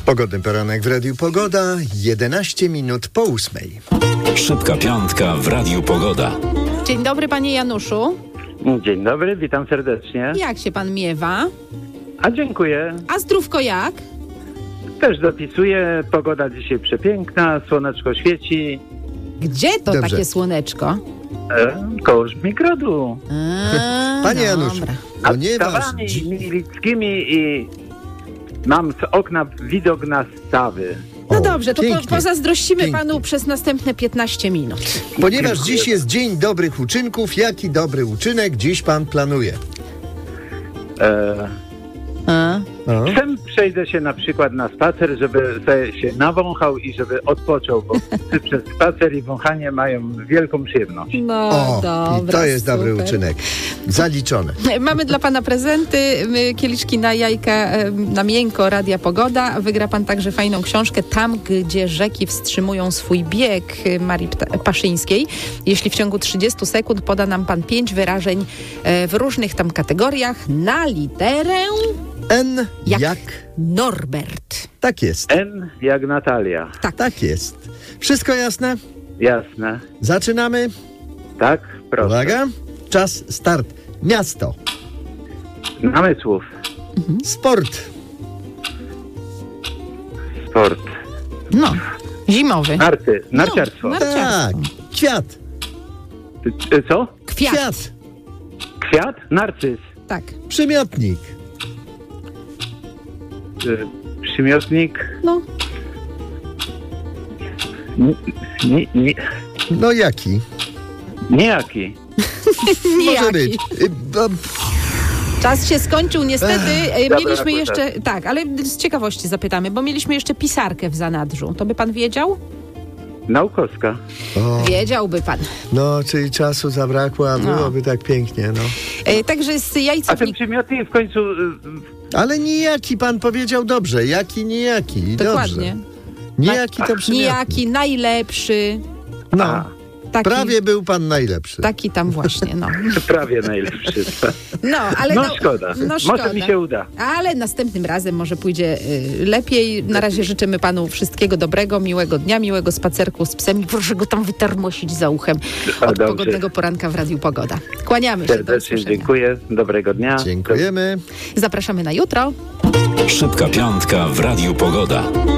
Pogodny poranek w Radiu Pogoda, 11 minut po 8. Szybka piątka w Radiu Pogoda. Dzień dobry, panie Januszu. Dzień dobry, witam serdecznie. Jak się pan miewa? A dziękuję. A zdrówko jak? Też dopisuję. Pogoda dzisiaj przepiękna, słoneczko świeci. Gdzie to Dobrze. takie słoneczko? Koło Żmigrodu. Panie Januszu, dobra. Nad ponieważ... stawami milickimi i mam z okna widok na stawy. No O, dobrze, to pięknie, pozazdrościmy pięknie. panu przez następne 15 minut. Ponieważ dziś jest Dzień Dobrych Uczynków, jaki dobry uczynek dziś pan planuje? Przejdę się na przykład na spacer, żeby sobie się nawąchał i żeby odpoczął, bo przez spacer i wąchanie mają wielką przyjemność. No O, dobra, i to jest dobry super. uczynek. Zaliczone. Mamy dla pana prezenty, kieliszki na jajka na miękko, Radia Pogoda. Wygra pan także fajną książkę Tam, gdzie rzeki wstrzymują swój bieg Marii Paszyńskiej. Jeśli w ciągu 30 sekund poda nam pan 5 wyrażeń w różnych tam kategoriach na literę N jak... Norbert. Tak jest. N jak Natalia. Tak jest. Wszystko jasne? Jasne. Zaczynamy. Tak? Proszę. Uwaga. Czas, start. Miasto. Namysłów. Sport. Sport. No, zimowy. Narciarstwo. No, Tak. narciarstwo. Kwiat. Co? Kwiat. Kwiat? Narcyz. Tak. Przymiotnik. Przymiotnik. No, No jaki? Niejaki. Może nijaki. być. Czas się skończył niestety. Mieliśmy akurat. jeszcze, tak, ale z ciekawości zapytamy, bo mieliśmy jeszcze pisarkę w zanadrzu. To by pan wiedział? Naukowska. O, Wiedziałby pan. no, czyli czasu zabrakło, a No. byłoby tak pięknie, no. Także z A ten jajcownik... przymiotnik w końcu... Ale nijaki pan powiedział dobrze. Jaki, nijaki. Dokładnie. Dobrze. Nijaki to przymiotnik. Nijaki, najlepszy. No, Taki, prawie był pan najlepszy. taki tam właśnie, no. prawie najlepszy. No, ale No szkoda. No szkoda. Może mi się uda. Ale następnym razem może pójdzie lepiej. Na razie życzymy panu wszystkiego dobrego, miłego dnia, miłego spacerku z psem. Proszę go tam wytarmosić za uchem od Dobrze. pogodnego poranka w Radiu Pogoda. Kłaniamy się, do Serdecznie usłyszenia. dziękuję. Dobrego dnia. Dziękujemy. Zapraszamy na jutro. Szybka piątka w Radiu Pogoda.